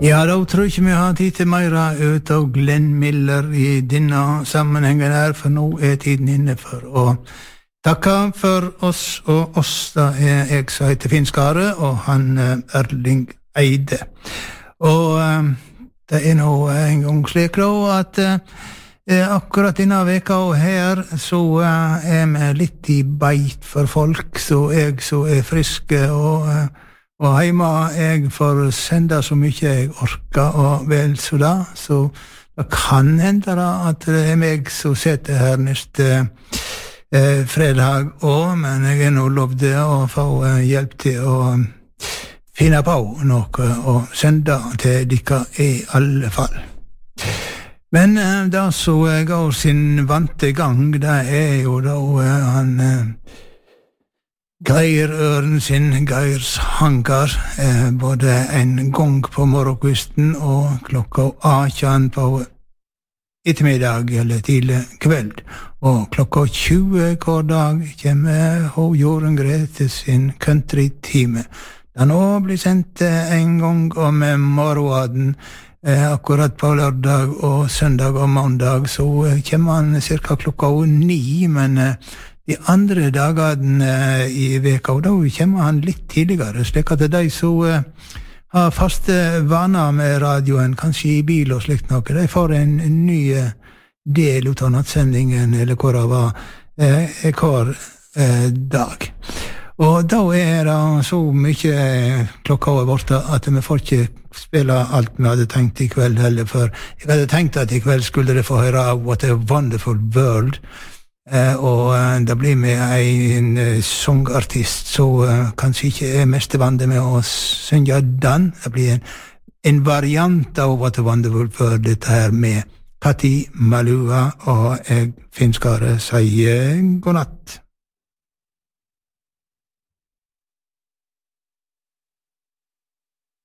Ja, da tror jeg ikke vi har tid til mer ut av Glenn Miller i denne sammenhengen her, for nå tiden inne for å takke for oss, og oss da jeg som heter Finn Skare, og han Erling Eide. Og det nå en gang slik da, at akkurat denne veka og her, så vi litt i beit for folk, så jeg så friske og heima jeg får sende så mye jeg orker, og vel så da, så det kan hende da at det meg som sitter her neste fredag også, men jeg nå lovde å få hjelp til å finne på noe og sende til dere i alle fall. Men da så går sin vante gang, det jo da han Geir Øren sin, Geirs Hangar, både en gang på morgenkvisten og klokka 18 på ettermiddag eller tidlig kveld. Og klokka 20 hver dag kommer Jorunn Grete sin country-time. Den også blir sendt en gang om morgenen, akkurat på lørdag og søndag og mandag, så kommer han cirka klokka 9, men de andre dagene i veka, og da kommer han litt tidligere, slik at de som har faste vaner med radioen, kanskje i bil og slikt noe, de får en ny del ut av nattsendingen, eller hvor det var hver dag. Og da det så mye klokka over borte at vi får ikke spille alt vi hadde tenkt i kveld heller, for jeg hadde tenkt at i kveld skulle dere få høre What a Wonderful World, og det blir med en songartist så kanskje ikke mest vant med å synge den. Det blir en variant av What a Wonderful World, dette her med Patti Malua, og jeg Finn Skare sier god natt.